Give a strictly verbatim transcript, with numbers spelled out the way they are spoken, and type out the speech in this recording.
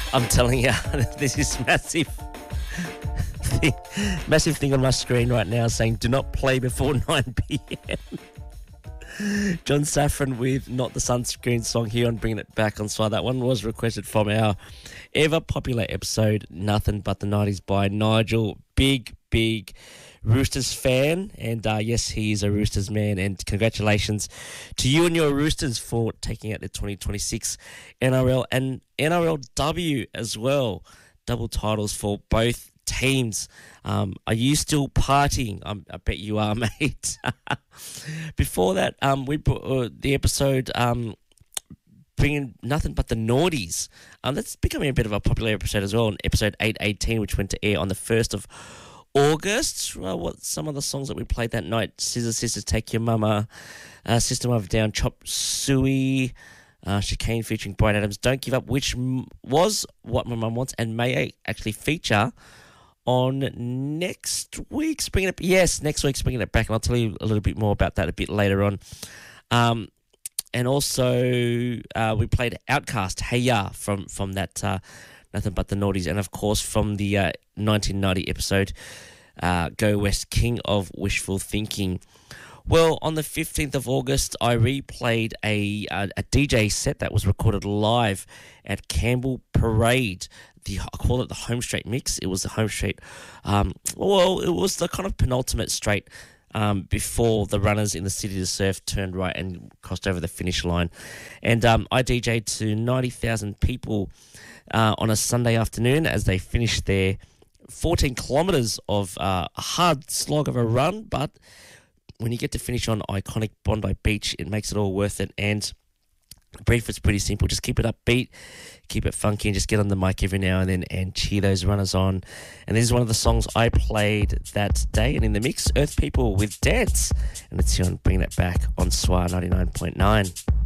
I'm telling you, this is massive. Thing, massive thing on my screen right now saying do not play before nine p.m. John Safran with Not the Sunscreen song here on Bringing It Back on Swire. That one was requested from our ever popular episode, Nothing But the nineties by Nigel. Big, big Roosters fan. And uh, yes, he is a Roosters man. And congratulations to you and your Roosters for taking out the twenty twenty-six N R L and N R L W as well. Double titles for both teams. Um, are you still partying? Um, I bet you are, mate. Before that, um, we brought uh, the episode um, bringing Nothing But the Naughties. Um, that's becoming a bit of a popular episode as well. In episode eight eighteen, which went to air on the first of August. Well, what some of the songs that we played that night: Scissor Sisters, Take Your Mama, uh, System of a Down, Chop Suey. Uh, Chicane featuring Bryan Adams, Don't Give Up, which m- was What My Mum Wants and may actually feature on next week's Bringing It... Yes, next week's Bringing It Back, and I'll tell you a little bit more about that a bit later on. Um, and also, uh, we played Outcast, Hey Ya, from, from that uh, Nothing But the Naughties, and of course from the uh, nineteen ninety episode, uh, Go West, King of Wishful Thinking. Well, on the fifteenth of August, I replayed a, a a D J set that was recorded live at Campbell Parade. The I call it the Home Straight Mix. It was the Home Straight, um, well, it was the kind of penultimate straight um, before the runners in the City to Surf turned right and crossed over the finish line. And um, I D J'd to ninety thousand people uh, on a Sunday afternoon as they finished their fourteen kilometres of uh, a hard slog of a run, but when you get to finish on iconic Bondi Beach, it makes it all worth it. And the brief is pretty simple. Just keep it upbeat, keep it funky, and just get on the mic every now and then and cheer those runners on. And this is one of the songs I played that day. And in the mix, Earth People with Dance. And it's here on Bringing It Back on Swire ninety-nine point nine.